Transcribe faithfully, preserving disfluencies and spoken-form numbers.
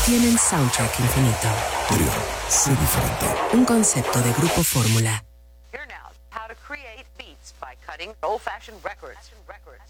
tienen soundtrack infinito. Trión, sé diferente. Un concepto de Grupo Fórmula. Here now, how to create beats by cutting old-fashioned records.